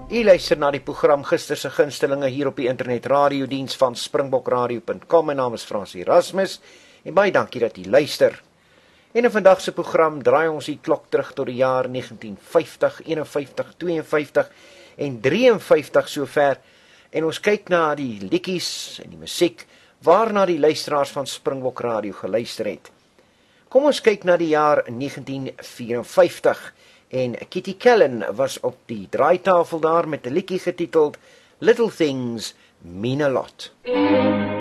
U luister na die program Gister se gunstelinge hier op die internet radiodiens van springbokradio.com. My naam is Frans Erasmus en baie dankie dat u luister. En in vandag se program draai ons die klok terug tot die jaar 1950, 51, 52 en 53 sover. En ons kyk na die liedjies en die musiek waarna die luisteraars van Springbok Radio geluister het. Kom ons kyk na die jaar 1954 en Kitty Kellen was op die draaitafel daar met 'n liedjie getiteld Little Things Mean a Lot.